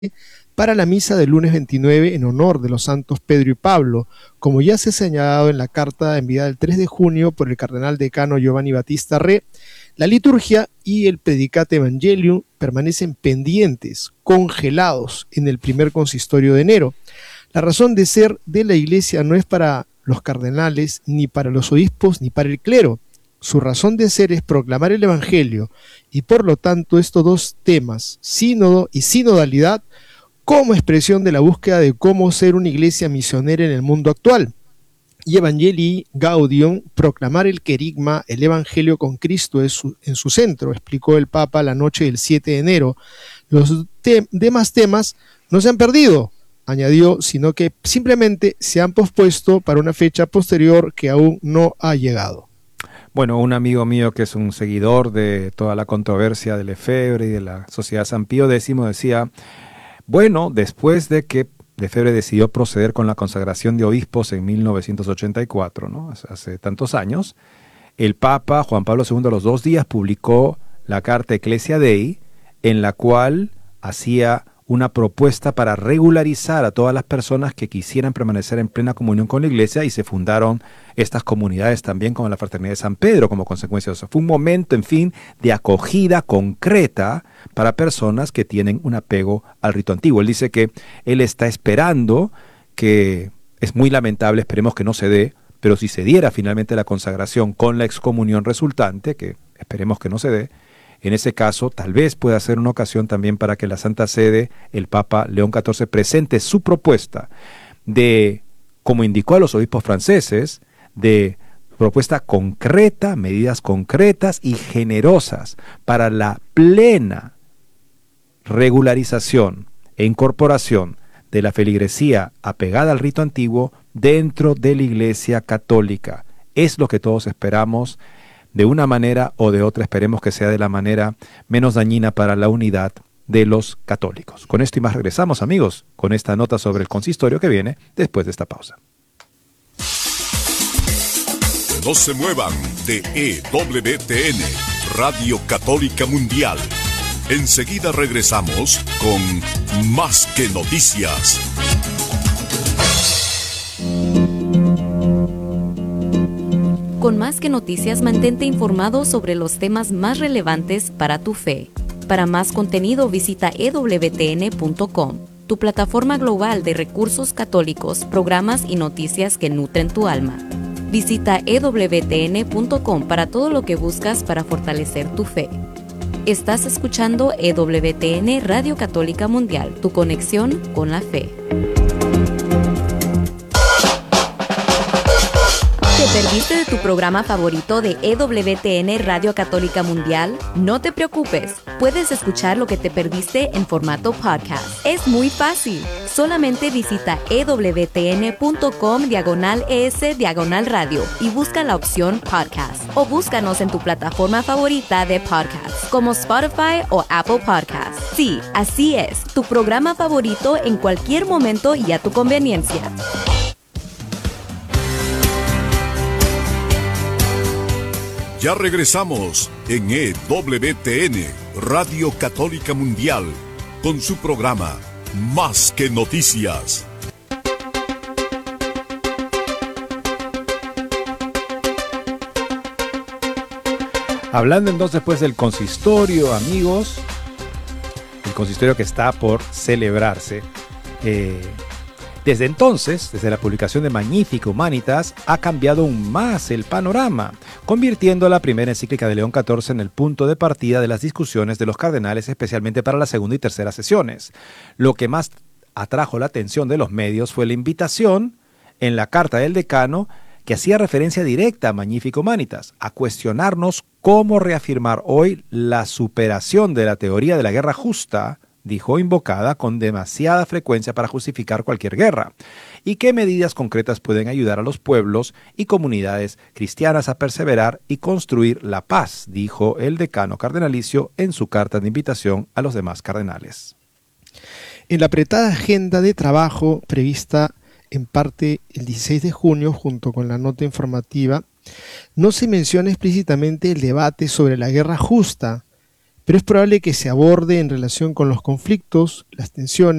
para la misa del lunes 29 en honor de los santos Pedro y Pablo, como ya se ha señalado en la carta enviada el 3 de junio por el cardenal decano Giovanni Battista Re. La liturgia y el Predicate Evangelium permanecen pendientes, congelados en el primer consistorio de enero. La razón de ser de la Iglesia no es para los cardenales, ni para los obispos, ni para el clero. Su razón de ser es proclamar el Evangelio, y por lo tanto estos dos temas, sínodo y sinodalidad, como expresión de la búsqueda de cómo ser una iglesia misionera en el mundo actual. Y Evangelii Gaudium, proclamar el querigma, el Evangelio con Cristo en su centro, explicó el Papa la noche del 7 de enero. Los demás temas no se han perdido, añadió, sino que simplemente se han pospuesto para una fecha posterior que aún no ha llegado. Bueno, un amigo mío que es un seguidor de toda la controversia del Lefebvre y de la Sociedad San Pío X decía, bueno, después de que Lefebvre decidió proceder con la consagración de obispos en 1984, ¿no? Hace tantos años, el Papa Juan Pablo II a los 2 días publicó la carta Ecclesia Dei, en la cual hacía una propuesta para regularizar a todas las personas que quisieran permanecer en plena comunión con la Iglesia, y se fundaron estas comunidades también como la Fraternidad de San Pedro como consecuencia de eso. Fue un momento, en fin, de acogida concreta para personas que tienen un apego al rito antiguo. Él dice que él está esperando, que es muy lamentable, esperemos que no se dé, pero si se diera finalmente la consagración con la excomunión resultante, que esperemos que no se dé, en ese caso, tal vez pueda ser una ocasión también para que la Santa Sede, el Papa León XIV, presente su propuesta de, como indicó a los obispos franceses, de propuesta concreta, medidas concretas y generosas para la plena regularización e incorporación de la feligresía apegada al rito antiguo dentro de la Iglesia Católica. Es lo que todos esperamos. De una manera o de otra, esperemos que sea de la manera menos dañina para la unidad de los católicos. Con esto y más regresamos, amigos, con esta nota sobre el consistorio que viene después de esta pausa. No se muevan de EWTN, Radio Católica Mundial. Enseguida regresamos con Más que Noticias. Con Más que Noticias, mantente informado sobre los temas más relevantes para tu fe. Para más contenido, visita ewtn.com, tu plataforma global de recursos católicos, programas y noticias que nutren tu alma. Visita ewtn.com para todo lo que buscas para fortalecer tu fe. Estás escuchando EWTN Radio Católica Mundial, tu conexión con la fe. ¿Te perdiste de tu programa favorito de EWTN Radio Católica Mundial? No te preocupes, puedes escuchar lo que te perdiste en formato podcast. Es muy fácil, solamente visita ewtn.com/es/radio y busca la opción podcast, o búscanos en tu plataforma favorita de podcast, como Spotify o Apple Podcasts. Sí, así es, tu programa favorito en cualquier momento y a tu conveniencia. Ya regresamos en EWTN, Radio Católica Mundial, con su programa Más que Noticias. Hablando entonces pues del consistorio, amigos, el consistorio que está por celebrarse. Desde entonces, desde la publicación de Magnificat Humanitas, ha cambiado aún más el panorama, convirtiendo la primera encíclica de León XIV en el punto de partida de las discusiones de los cardenales, especialmente para la segunda y tercera sesiones. Lo que más atrajo la atención de los medios fue la invitación en la carta del decano, que hacía referencia directa a Magnificat Humanitas, a cuestionarnos cómo reafirmar hoy la superación de la teoría de la guerra justa, dijo, invocada con demasiada frecuencia para justificar cualquier guerra, y qué medidas concretas pueden ayudar a los pueblos y comunidades cristianas a perseverar y construir la paz, dijo el decano cardenalicio en su carta de invitación a los demás cardenales. En la apretada agenda de trabajo prevista en parte el 16 de junio, junto con la nota informativa, no se menciona explícitamente el debate sobre la guerra justa, pero es probable que se aborde en relación con los conflictos, las tensiones,